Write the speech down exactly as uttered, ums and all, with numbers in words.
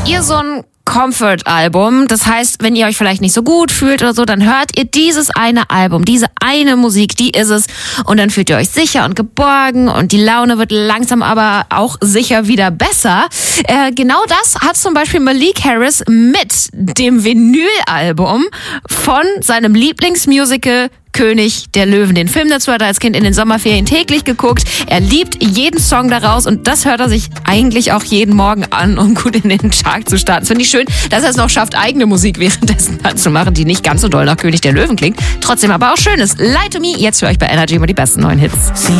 Habt ihr so ein Comfort-Album? Das heißt, wenn ihr euch vielleicht nicht so gut fühlt oder so, dann hört ihr dieses eine Album, diese eine Musik, die ist es. Und dann fühlt ihr euch sicher und geborgen und die Laune wird langsam aber auch sicher wieder besser. Äh, genau das hat zum Beispiel Malik Harris mit dem Vinyl-Album von seinem Lieblingsmusical König der Löwen. Den Film dazu hat er als Kind in den Sommerferien täglich geguckt. Er liebt jeden Song daraus und das hört er sich eigentlich auch jeden Morgen an, um gut in den Tag zu starten. Finde ich schön, dass er es noch schafft, eigene Musik währenddessen zu machen, die nicht ganz so doll nach König der Löwen klingt. Trotzdem aber auch schön ist. Lie to Me, jetzt für euch bei Energy immer die besten neuen Hits.